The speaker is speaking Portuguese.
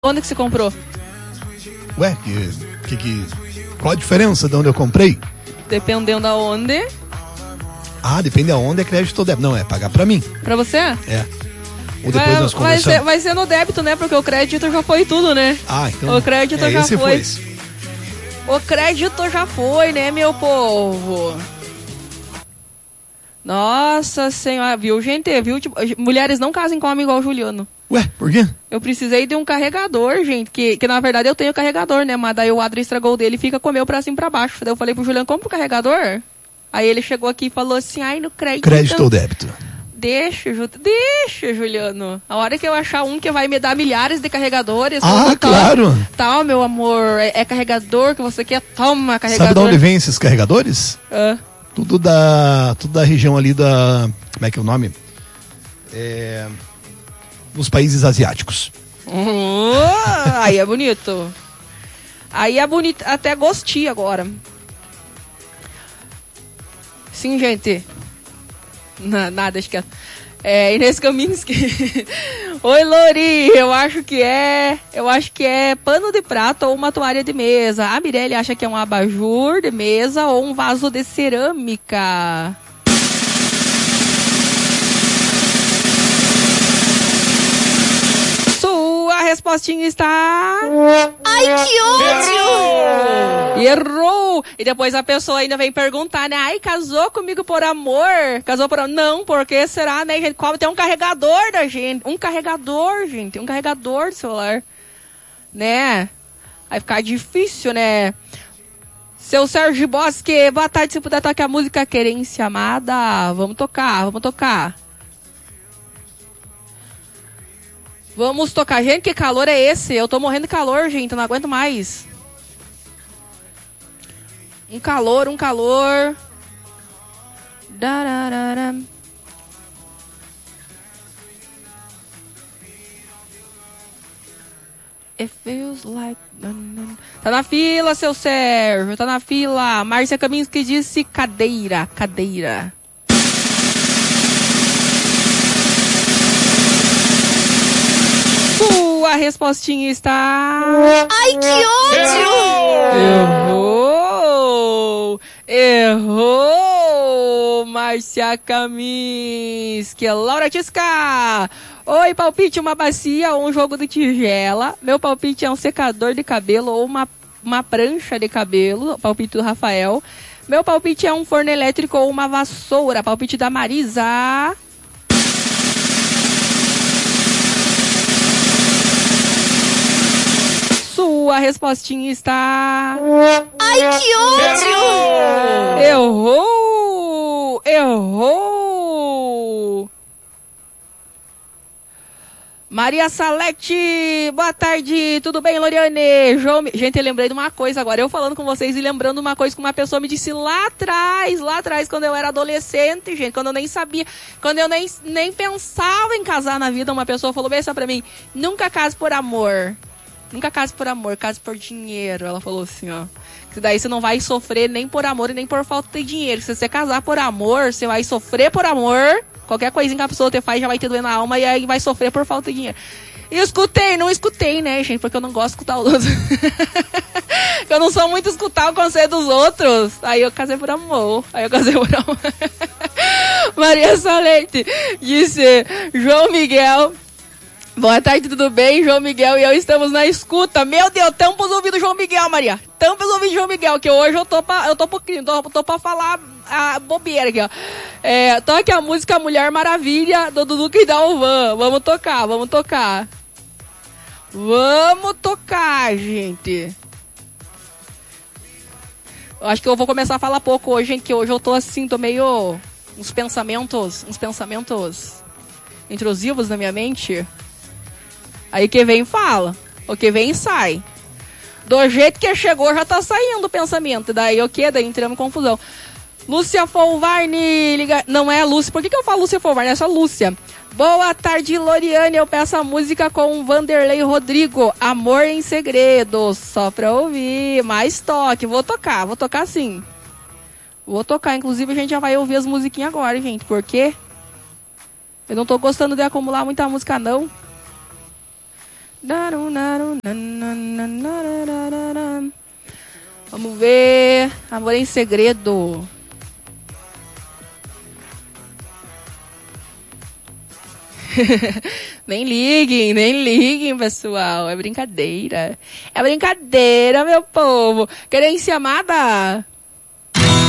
Onde que você comprou? Ué, qual a diferença de onde eu comprei? Dependendo da onde. Ah, depende aonde é crédito ou débito. Não, é pagar pra mim. Pra você? É. Ou depois nós conversamos. Vai ser no débito, né? Porque o crédito já foi tudo, né? Ah, então. O crédito já foi. Esse. O crédito já foi, né, meu povo? Nossa senhora, viu, gente? Viu? Tipo, mulheres não casem com homem igual o Juliano. Ué, por quê? Eu precisei de um carregador, gente, que na verdade eu tenho carregador, né? Mas daí o Adri estragou o dele e fica com o meu pra cima e pra baixo. Daí eu falei pro Juliano, compra o carregador? Aí ele chegou aqui e falou assim, ai, no crédito... Crédito ou débito? Deixa, Juliano. A hora que eu achar um que vai me dar milhares de carregadores... Claro! Tal, meu amor, é carregador que você quer? Toma, carregador. Sabe de onde vem esses carregadores? Tudo da região ali da... Como é que é o nome? Nos países asiáticos. Aí é bonito. Aí é bonito. Até gostei agora. Sim, gente. Nada, acho que é Inês Kaminski. Oi, Lori. Eu acho que é pano de prato ou uma toalha de mesa. A Mirelle acha que é um abajur de mesa ou um vaso de cerâmica. A respostinha está... Ai, que ódio! Errou! E depois a pessoa ainda vem perguntar, né? Ai, casou comigo por amor? Casou por amor? Não, porque será, né, gente? Tem um carregador da gente. Um carregador, gente. Um carregador de celular. Né? Vai ficar difícil, né? Seu Sérgio Bosque, boa tarde. Se puder tocar a música Querência Amada. Vamos tocar, vamos tocar. Vamos tocar. Gente, que calor é esse? Eu tô morrendo de calor, gente. Eu não aguento mais. Um calor. Dararara. It feels like... Tá na fila, seu Sérgio. Tá na fila. Márcia Kaminski disse cadeira. A respostinha está... Ai, que ódio! Errou! Márcia Kaminski. Laura Tisca. Oi, palpite, uma bacia ou um jogo de tigela. Meu palpite é um secador de cabelo ou uma prancha de cabelo. Palpite do Rafael. Meu palpite é um forno elétrico ou uma vassoura. Palpite da Marisa. Sua respostinha está... Ai, que ódio! Errou! Maria Salete, boa tarde, tudo bem, Loriane? Gente, eu lembrei de uma coisa agora, eu falando com vocês e lembrando uma coisa que uma pessoa me disse lá atrás, quando eu era adolescente, gente, quando eu nem sabia, quando eu nem pensava em casar na vida, uma pessoa falou bem só pra mim, nunca case por amor. Nunca case por amor, case por dinheiro. Ela falou assim, ó. Que daí você não vai sofrer nem por amor e nem por falta de dinheiro. Se você casar por amor, você vai sofrer por amor. Qualquer coisinha que a pessoa te faz já vai ter doer na alma e aí vai sofrer por falta de dinheiro. E não escutei, né, gente? Porque eu não gosto de escutar os outros. Eu não sou muito escutar o conselho dos outros. Aí eu casei por amor. Maria Salete disse, João Miguel... Boa tarde, tudo bem? João Miguel e eu estamos na escuta. Meu Deus, tampa os ouvidos do João Miguel, Maria. Tampa os ouvidos do João Miguel, que hoje eu tô pra falar a bobeira aqui, ó. Toque a música Mulher Maravilha, do Dudu e da Dalvan. Vamos tocar, gente. Eu acho que eu vou começar a falar pouco hoje, gente, que hoje eu tô assim, tô meio... uns pensamentos intrusivos na minha mente. Aí que vem fala, o que vem sai. Do jeito que chegou já tá saindo o pensamento. Daí o que? Daí entramos em confusão. Lúcia Folvarni, liga... Não é Lúcia, por que eu falo Lúcia Folvarni? É só Lúcia. Boa tarde, Loriane, eu peço a música com o Vanderlei Rodrigo, Amor em Segredo, só pra ouvir, mais toque, vou tocar sim. Vou tocar, inclusive a gente já vai ouvir as musiquinhas agora, gente, porque eu não tô gostando de acumular muita música não. Vamos ver. Amor em Segredo. Nem liguem, pessoal. É brincadeira. É brincadeira, meu povo. Querência amada?